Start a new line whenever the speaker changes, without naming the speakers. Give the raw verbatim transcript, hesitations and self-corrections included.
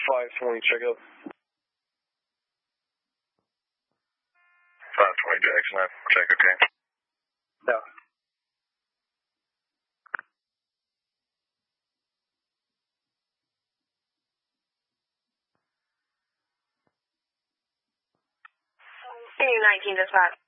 five twenty, check up.
five twenty Jackson, I check, okay?
Yeah.
nineteen dispatch.